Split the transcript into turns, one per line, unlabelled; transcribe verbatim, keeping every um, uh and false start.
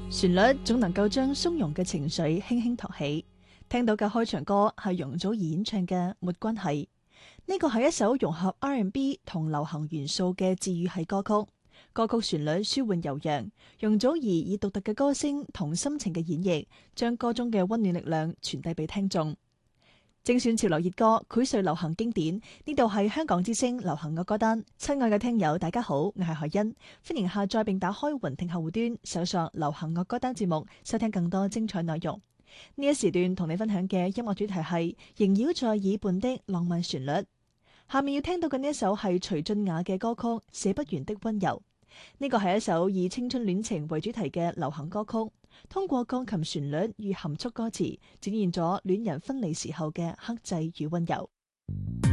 旋律總能夠將鬆容嘅情緒輕輕托起。聽到嘅開場歌係容祖兒演唱嘅《沒關係》，呢個係一首融合 R and B 同流行元素嘅治癒系歌曲。歌曲旋律舒緩悠揚，容祖兒以獨特嘅歌聲同深情嘅演繹，將歌中嘅溫暖力量傳遞俾聽眾。精選潮流熱歌，薈萃流行經典，呢度係香港之聲流行樂歌單。親愛嘅聽友，大家好，我係海欣，歡迎下載並打開雲聽客戶端，搜索流行樂歌單節目，收聽更多精彩內容。呢一時段同你分享嘅音樂主題係縈繞在耳畔的浪漫旋律。下面要聽到嘅呢一首係徐俊雅嘅歌曲《寫不完的溫柔》。呢個係一首以青春戀情為主題嘅流行歌曲，通過鋼琴旋律與含蓄歌詞，展現咗戀人分離時候嘅克制與溫柔。